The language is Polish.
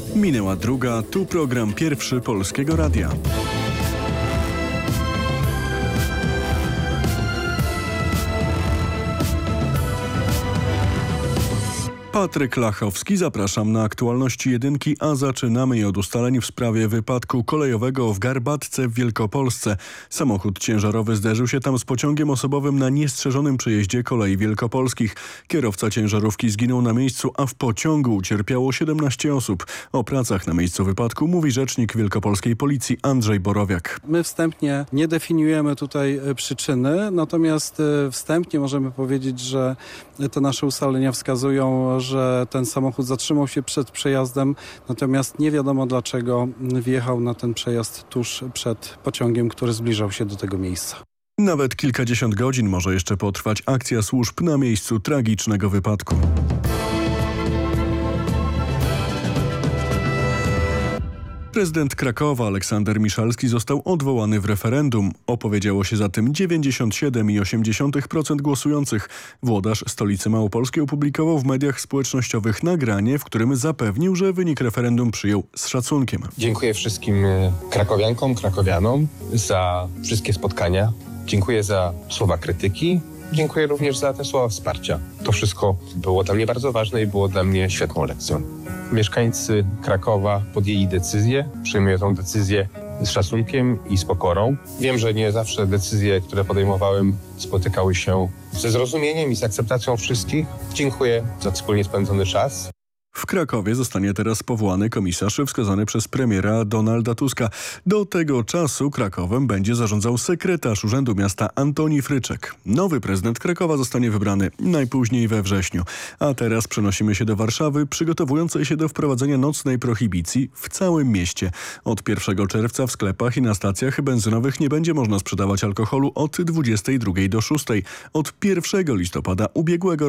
Minęła druga, tu program pierwszy Polskiego Radia. Patryk Lachowski, zapraszam na aktualności jedynki, a zaczynamy je od ustaleń w sprawie wypadku kolejowego w Garbatce w Wielkopolsce. Samochód ciężarowy zderzył się tam z pociągiem osobowym na niestrzeżonym przejeździe kolei wielkopolskich. Kierowca ciężarówki zginął na miejscu, a w pociągu ucierpiało 17 osób. O pracach na miejscu wypadku mówi rzecznik wielkopolskiej policji Andrzej Borowiak. My wstępnie nie definiujemy tutaj przyczyny, natomiast wstępnie możemy powiedzieć, że te nasze ustalenia wskazują, że ten samochód zatrzymał się przed przejazdem, natomiast nie wiadomo dlaczego wjechał na ten przejazd tuż przed pociągiem, który zbliżał się do tego miejsca. Nawet kilkadziesiąt godzin może jeszcze potrwać akcja służb na miejscu tragicznego wypadku. Prezydent Krakowa Aleksander Miszalski został odwołany w referendum. Opowiedziało się za tym 97,8% głosujących. Włodarz stolicy Małopolskiej opublikował w mediach społecznościowych nagranie, w którym zapewnił, że wynik referendum przyjął z szacunkiem. Dziękuję wszystkim krakowiankom, krakowianom za wszystkie spotkania. Dziękuję za słowa krytyki. Dziękuję również za te słowa wsparcia. To wszystko było dla mnie bardzo ważne i było dla mnie świetną lekcją. Mieszkańcy Krakowa podjęli decyzję. Przyjmuję tę decyzję z szacunkiem i z pokorą. Wiem, że nie zawsze decyzje, które podejmowałem, spotykały się ze zrozumieniem i z akceptacją wszystkich. Dziękuję za wspólnie spędzony czas. W Krakowie zostanie teraz powołany komisarz wskazany przez premiera Donalda Tuska. Do tego czasu Krakowem będzie zarządzał sekretarz Urzędu Miasta Antoni Fryczek. Nowy prezydent Krakowa zostanie wybrany najpóźniej we wrześniu. A teraz przenosimy się do Warszawy, przygotowującej się do wprowadzenia nocnej prohibicji w całym mieście. Od 1 czerwca w sklepach i na stacjach benzynowych nie będzie można sprzedawać alkoholu od 22 do 6. Od 1 listopada ubiegłego